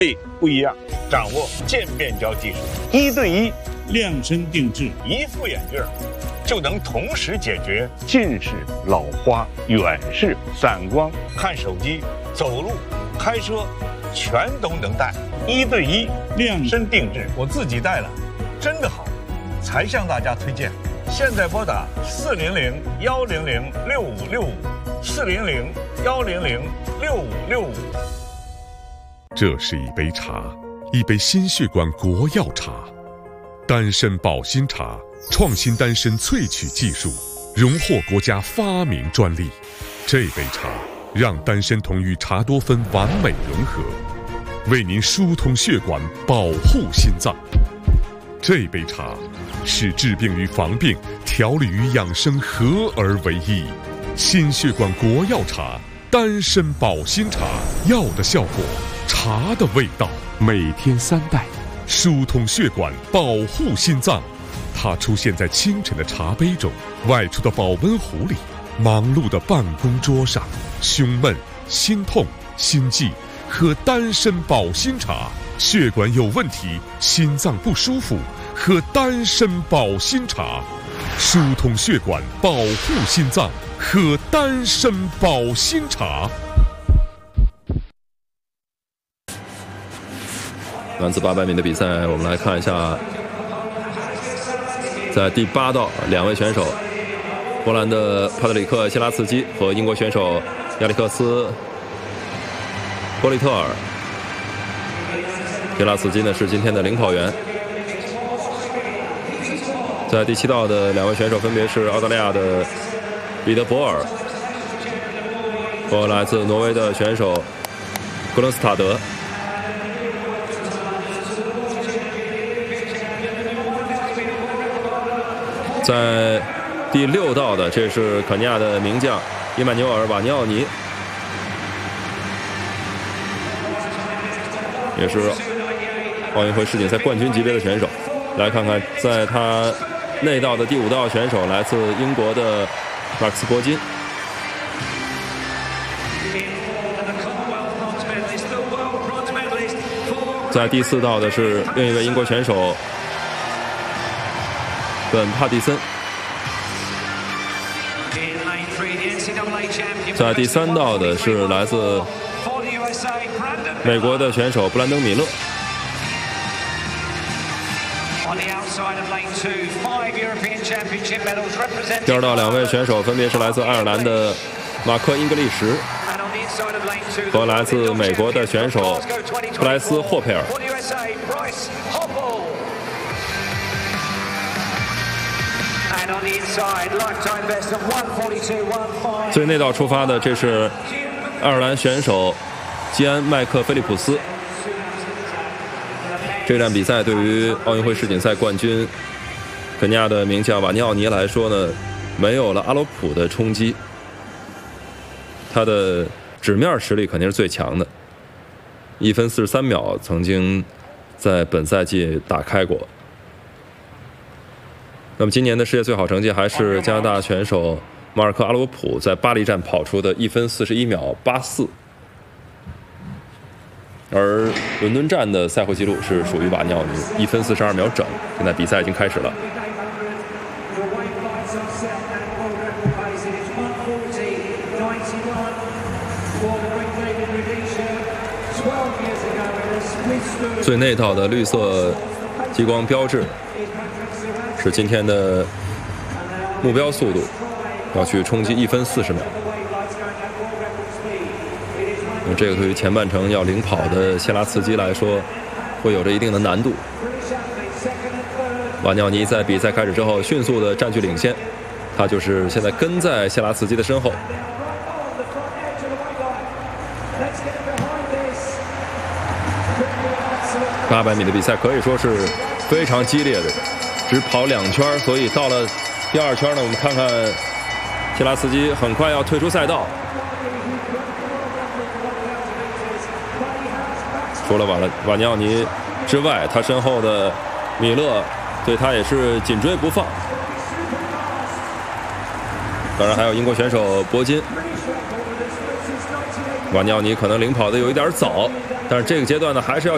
不一样，掌握渐变焦技术，1对1 量身定制， 一副眼镜就能同时解决近视、老花、远视、散光，看手机、走路、开车，全都能戴。1对1量身定制，我自己戴了，真的好，才向大家推荐。现在拨打400-100-6565，400-100-6565。 这是一杯茶，一杯心血管国药茶，丹参保心茶，创新丹参萃取技术，荣获国家发明专利。这杯茶让丹参酮与茶多酚完美融合，为您疏通血管，保护心脏。这杯茶使治病与防病、调理与养生合而为一。心血管国药茶，丹参保心茶，药的效果，茶的味道，每天3袋，疏通血管，保护心脏。它出现在清晨的茶杯中，外出的保温壶里，忙碌的办公桌上。胸闷、心痛、心悸，喝丹参保心茶；血管有问题，心脏不舒服，喝丹参保心茶。疏通血管，保护心脏，喝丹参保心茶。 男子800米的比赛，我们来看一下，在第8道2位选手，波兰的帕特里克·谢拉茨基和英国选手亚历克斯·波利特尔。谢拉茨基呢是今天的领跑员。在第7道的2位选手分别是澳大利亚的彼得·博尔和来自挪威的选手格伦斯塔德。在第6道的，这是肯尼亚的名将伊曼纽尔·瓦尼奥尼，也是奥运会世锦赛冠军级别的选手。来看看，在他内道的第5道选手来自英国的马克斯·伯金。在第4道的是另一位英国选手本·帕蒂森。在第3道的是来自美国的选手布兰登·米勒。第2道2位选手分别是来自爱尔兰的马克·英格利什和来自美国的选手布莱斯·霍佩尔。最内道出发的，这是爱尔兰选手基安·麦克菲利普斯。这站比赛对于奥运会世锦赛冠军肯尼亚的名将瓦尼奥尼来说呢，没有了阿罗普的冲击，他的纸面实力肯定是最强的。1分43秒曾经在本赛季打开过。那么今年的世界最好成绩还是加拿大选手马尔科·阿罗普在巴黎站跑出的1分41秒84，而伦敦站的赛会纪录是属于瓦尼奥尼1分42秒整。现在比赛已经开始了。最内道的绿色激光标志是今天的目标速度，要去冲击1分40秒。这个对于前半程要领跑的谢拉茨基来说，会有着一定的难度。瓦尼奥尼在比赛开始之后迅速的占据领先，他就是现在跟在谢拉茨基的身后。800米的比赛可以说是非常激烈的，只跑2圈，所以到了第2圈呢，我们看看谢拉茨基很快要退出赛道。除了瓦尼奥尼之外，他身后的米勒对他也是紧追不放。当然还有英国选手博金。瓦尼奥尼可能领跑的有一点早，但是这个阶段呢，还是要